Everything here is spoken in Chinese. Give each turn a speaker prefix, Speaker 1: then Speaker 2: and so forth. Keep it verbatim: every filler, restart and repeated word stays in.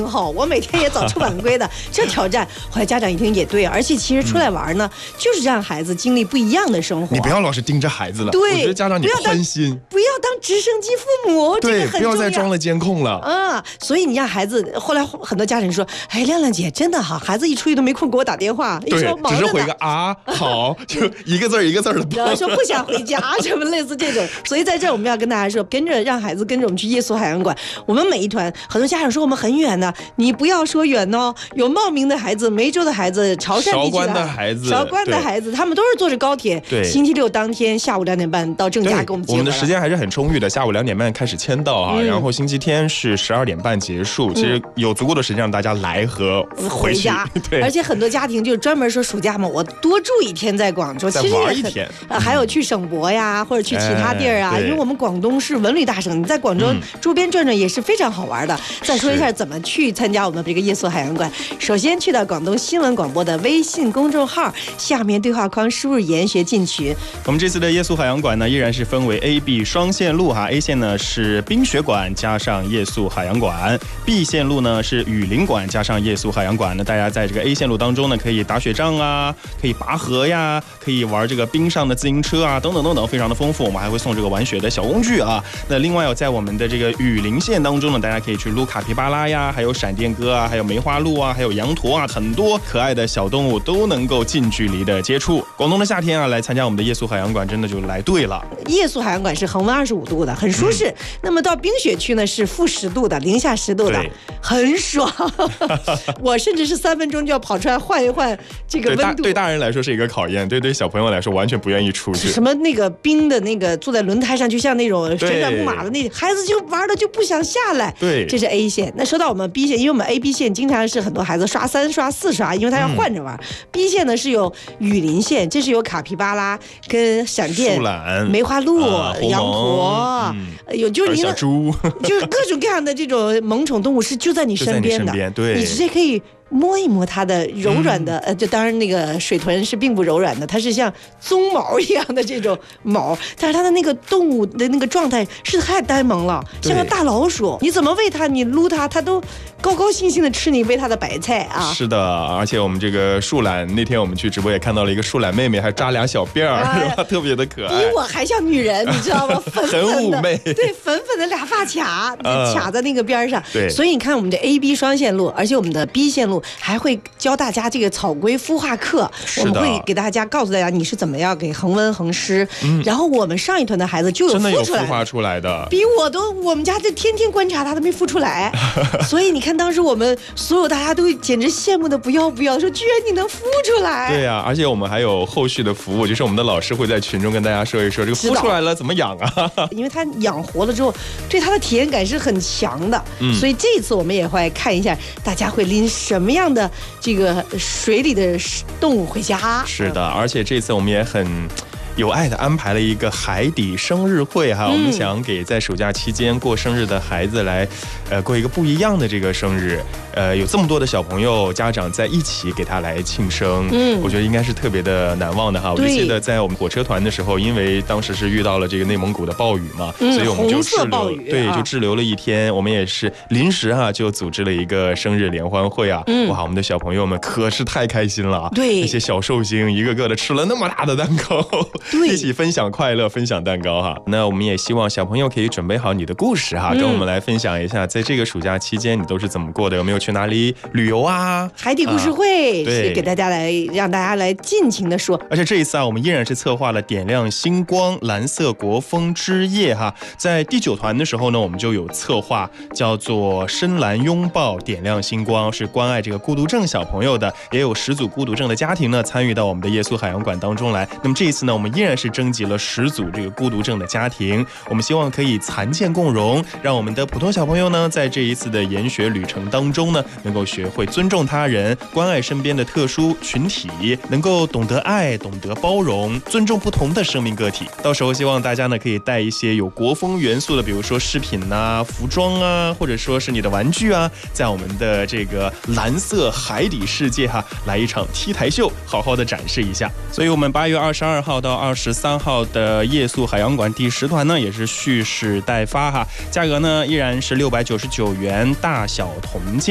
Speaker 1: 好，我每天也早出晚归的，这挑战。后来家长一听也对，而且其实出来玩呢，嗯、就是让孩子经历不一样的生活。
Speaker 2: 你不要老是盯着孩子了，
Speaker 1: 对，
Speaker 2: 我觉得家长你宽心，
Speaker 1: 不要当直升机父母，
Speaker 2: 对，
Speaker 1: 这个很重要，
Speaker 2: 不要再装了监控了
Speaker 1: 啊。所以你让孩子，后来很多家长说，哎，亮亮姐真的哈，孩子一出去都没空给我打电话，
Speaker 2: 对，只是回个啊好，就一个字儿一个字的。
Speaker 1: 然后说不想回家，什么类似这种。所以在这儿我们要跟大家说，跟着让孩子跟着我们去夜宿海洋馆。我们每一团，很多家长说我们很远呢，你不要说远哦，有茂名的孩子、梅州的孩子、潮汕地区
Speaker 2: 的孩子、
Speaker 1: 韶关的孩子，他们都是坐着高铁。
Speaker 2: 对，
Speaker 1: 星期六当天下午两点半到郑家给我们接。
Speaker 2: 我们的时间还是很充裕的，下午两点半开始签到啊，
Speaker 1: 嗯、
Speaker 2: 然后星期天是十二点半结束。嗯、其实有足够的时间让大家来和
Speaker 1: 回家。对，而且很多家庭就专门说暑假嘛，我多住一天在广州，
Speaker 2: 再玩一天，
Speaker 1: 呃，还有去省博呀，或者去其他地儿啊。
Speaker 2: 哎、
Speaker 1: 因为我们广东是文旅大省，你在广州周边转转也是非常好玩的。嗯、再说一下怎么去参加我们这个夜宿海洋馆。首先去到广东新闻广播的微信公众号，下面对话框输入研学进群。
Speaker 3: 我们这次的夜宿海洋馆呢，依然是分为 A、B 双线路哈。A 线呢是冰雪馆加上夜宿海洋馆 ，B 线路呢是雨林馆加上夜宿海洋馆。那大家在这个 A 线路当中呢，可以打雪仗啊，可以拔河呀，可以玩这个冰上的自行车啊，等等等等，非常的丰富。我们还会送这个玩雪的小工具啊。那另外有在我们的这个雨林线当中呢，大家可以去撸卡皮巴拉呀，还有闪电鸽啊，还有梅花鹿啊，还有羊驼啊，很多可爱的小动物都能够近距离的接触。广东的夏天啊，来参加我们的夜宿海洋馆真的就来对了。
Speaker 1: 夜宿海洋馆是恒温二十五度的，很舒适。嗯、那么到冰雪区呢是负十度的，零下十度的，很爽。我甚至是三分钟就要跑出来换一换这个温度。
Speaker 2: 对 大, 对大人来说是一个考验，对对小朋友来说完全不愿意出去。
Speaker 1: 什么那个冰的那个坐在轮胎上，就像那种旋转木马的那，孩子就玩的就不想下来。
Speaker 2: 对，
Speaker 1: 这是 A 线。那说到我们 B 线，因为我们 A、B 线经常是很多孩子刷三刷四刷，因为他要换着玩。嗯、B 线呢是有雨林线，这是有卡皮巴拉跟闪电、
Speaker 2: 树懒、
Speaker 1: 梅花鹿、
Speaker 2: 啊、
Speaker 1: 羊驼，嗯、有就是你
Speaker 2: 小猪，
Speaker 1: 就是各种各样的这种萌宠动物是就在你身边的，
Speaker 2: 身边对，
Speaker 1: 你直接可以摸一摸它的柔软的，嗯、呃，就当然那个水豚是并不柔软的，它是像鬃毛一样的这种毛，但是它的那个动物的那个状态是太呆萌了，像个大老鼠，你怎么喂它，你撸它，它都高高兴兴的吃你喂它的白菜啊。
Speaker 2: 是的，而且我们这个树懒，那天我们去直播也看到了一个树懒妹妹，还扎俩小辫儿，哎、是吧？特别的可爱，
Speaker 1: 比我还像女人，你知道吗？粉粉的，
Speaker 2: 很妩媚，
Speaker 1: 对，粉粉的俩发卡，呃、卡在那个边上。
Speaker 2: 对，
Speaker 1: 所以你看我们的 A、B 双线路，而且我们的 B 线路还会教大家这个草龟孵化课，我们会给大家告诉大家你是怎么样给恒温恒湿。嗯、然后我们上一团的孩子就有
Speaker 2: 真的有
Speaker 1: 孵出来，
Speaker 2: 孵化出来的，
Speaker 1: 比我都，我们家就天天观察他都没孵出来。所以你看当时我们所有大家都简直羡慕的不要不要，说居然你能孵出来。
Speaker 2: 对呀、啊，而且我们还有后续的服务，就是我们的老师会在群中跟大家说一说这个孵出来了怎么养啊。
Speaker 1: 因为它养活了之后，对它的体验感是很强的。嗯、所以这一次我们也会看一下大家会拎什么样的这个水里的动物回家。
Speaker 2: 是的，而且这次我们也很有爱的安排了一个海底生日会哈，嗯、我们想给在暑假期间过生日的孩子来，呃，过一个不一样的这个生日。呃，有这么多的小朋友家长在一起给他来庆生，嗯，我觉得应该是特别的难忘的哈。我就记得在我们火车团的时候，因为当时是遇到了这个内蒙古的暴雨嘛，嗯、所以我们就滞留，对，就滞留了一天。我们也是临时哈就组织了一个生日联欢会啊，嗯、哇，我们的小朋友们可是太开心了，
Speaker 1: 对，
Speaker 2: 那些小寿星一个个的吃了那么大的蛋糕，对，一起分享快乐，分享蛋糕哈。那我们也希望小朋友可以准备好你的故事哈，嗯、跟我们来分享一下，在这个暑假期间你都是怎么过的？有没有去哪里旅游啊？
Speaker 1: 海底故事会，啊、是给大家来让大家来尽情的说。
Speaker 3: 而且这一次啊，我们依然是策划了点亮星光蓝色国风之夜哈。在第九团的时候呢，我们就有策划叫做深蓝拥抱点亮星光，是关爱这个孤独症小朋友的，也有十组孤独症的家庭呢参与到我们的夜宿海洋馆当中来。那么这一次呢，我们依然是征集了十组这个孤独症的家庭，我们希望可以残健共融，让我们的普通小朋友呢，在这一次的研学旅程当中呢，能够学会尊重他人，关爱身边的特殊群体，能够懂得爱，懂得包容，尊重不同的生命个体。到时候希望大家呢可以带一些有国风元素的，比如说饰品啊、服装啊，或者说是你的玩具啊，在我们的这个蓝色海底世界哈，来一场 T 台秀，好好的展示一下。所以我们八月二十二号到二十三号的夜宿海洋馆第十团呢，也是蓄势待发哈，价格呢依然是六百九十九元，大小同价。